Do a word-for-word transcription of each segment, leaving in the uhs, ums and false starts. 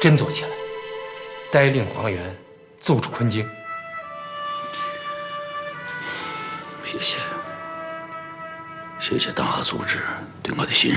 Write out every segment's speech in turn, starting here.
振作起来，带领黄元走出困境。 谢谢，谢谢党和组织对我的信任。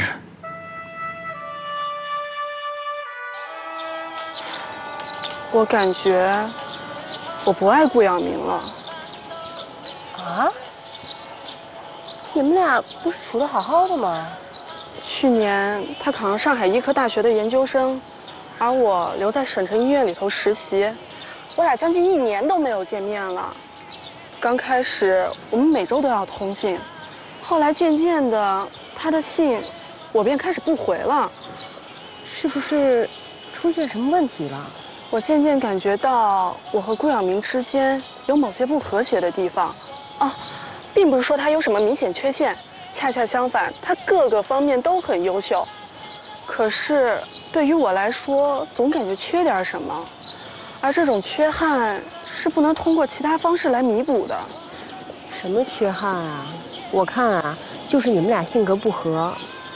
我感觉我不爱顾晓明了。 啊？你们俩不是处得好好的吗？ 去年他考上上海医科大学的研究生，而我留在省城医院里头实习，我俩将近一年都没有见面了。刚开始我们每周都要通信，后来渐渐的，他的信我便开始不回了。 是不是出现什么问题了？ 我渐渐感觉到我和顾晓明之间有某些不和谐的地方，啊，并不是说他有什么明显缺陷，恰恰相反，他各个方面都很优秀。可是对于我来说，总感觉缺点什么，而这种缺憾是不能通过其他方式来弥补的。 什么缺憾啊？我看啊，就是你们俩性格不合。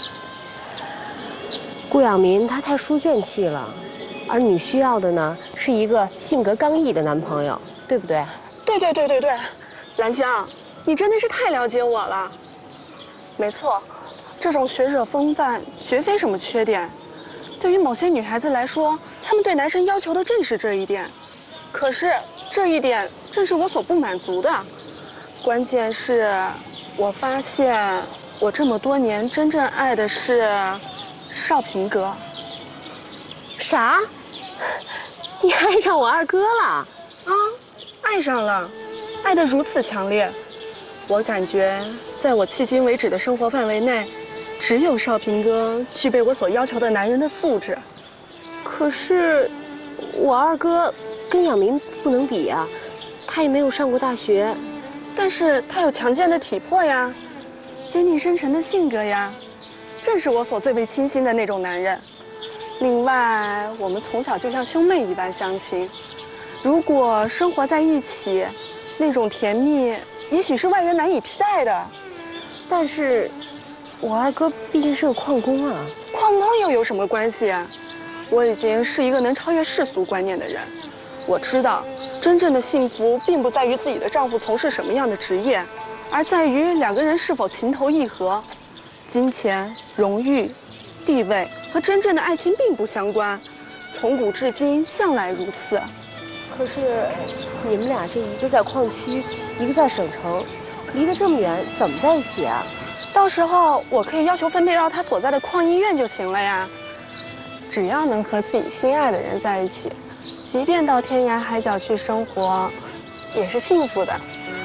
顾晓明他太书卷气了。而你需要的呢，是一个性格刚毅的男朋友，对不对？ 对对对对对，兰香，你真的是太了解我了。没错，这种学者风范绝非什么缺点。对于某些女孩子来说，她们对男生要求的正是这一点。可是这一点正是我所不满足的。关键是，我发现我这么多年真正爱的是少平阁。 啥？你爱上我二哥了？啊， 爱上了，爱得如此强烈，我感觉在我迄今为止的生活范围内，只有少平哥具备我所要求的男人的素质。 可是，我二哥跟晓明不能比啊，他也没有上过大学， 但是他有强健的体魄呀，坚定深沉的性格呀，正是我所最为倾心的那种男人。另外，我们从小就像兄妹一般相亲，如果生活在一起，那种甜蜜也许是外人难以替代的。 但是，我二哥毕竟是个矿工啊， 矿工又有什么关系啊？我已经是一个能超越世俗观念的人，我知道，真正的幸福并不在于自己的丈夫从事什么样的职业，而在于两个人是否情投意合。金钱、荣誉、地位和真正的爱情并不相关，从古至今向来如此。 可是，你们俩这一个在矿区，一个在省城，离得这么远，怎么在一起啊？ 到时候我可以要求分配到他所在的矿医院就行了呀。只要能和自己心爱的人在一起，即便到天涯海角去生活，也是幸福的。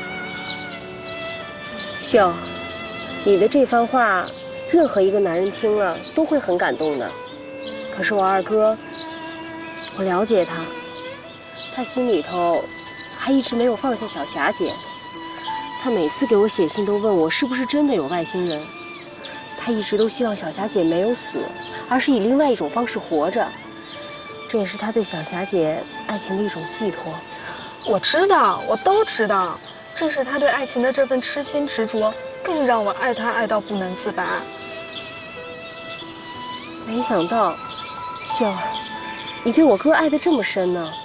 秀，你的这番话，任何一个男人听了都会很感动的。可是我二哥，我了解他，他心里头还一直没有放下小霞姐。他每次给我写信都问我是不是真的有外星人。他一直都希望小霞姐没有死，而是以另外一种方式活着。这也是他对小霞姐爱情的一种寄托。 我知道，我都知道，正是他对爱情的这份痴心执着，更让我爱他爱到不能自拔。 没想到，秀儿，你对我哥爱得这么深呢。